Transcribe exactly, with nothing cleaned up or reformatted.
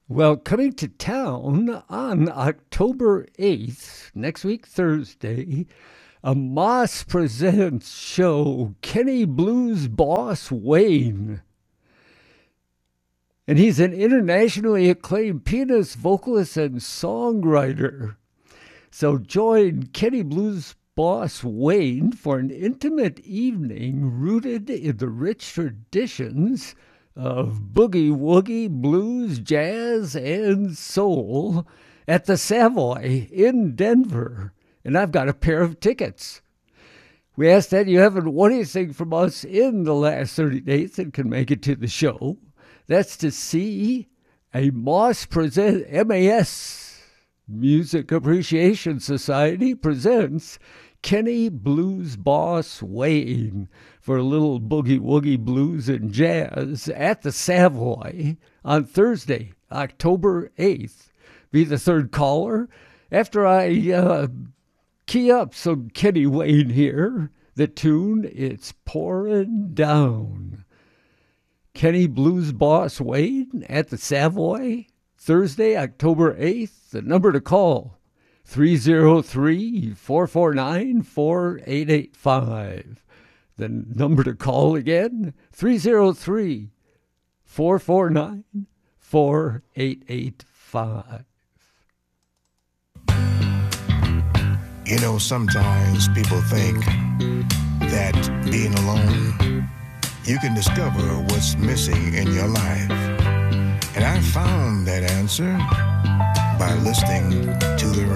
Well, coming to town on October eighth, next week, Thursday, a Moss Presents show, Kenny Blues Boss Wayne. And he's an internationally acclaimed pianist, vocalist, and songwriter. So join Kenny Blues Boss Wayne for an intimate evening rooted in the rich traditions of boogie woogie, blues, jazz, and soul at the Savoy in Denver. And I've got a pair of tickets. We ask that you haven't won anything from us in the last thirty days and can make it to the show. That's to see a Moss present M A S Music Appreciation Society presents Kenny Blues Boss Wayne for a little boogie woogie blues and jazz at the Savoy on Thursday, October eighth. Be the third caller after I uh, key up some Kenny Wayne here. The tune, It's Pouring Down. Kenny Blues Boss Wayne at the Savoy, Thursday, October eighth. The number to call, three oh three, four four nine, four eight eight five. The number to call again, three oh three, four four nine, four eight eight five. You know, sometimes people think that being alone, you can discover what's missing in your life. And I found that answer by listening to the